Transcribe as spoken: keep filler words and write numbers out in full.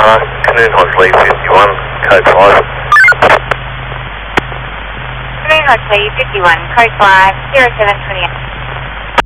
Tower, Canoon Hodgley fifty-one, code five. Canoon Hodgley fifty-one, code five, zero seven two eight.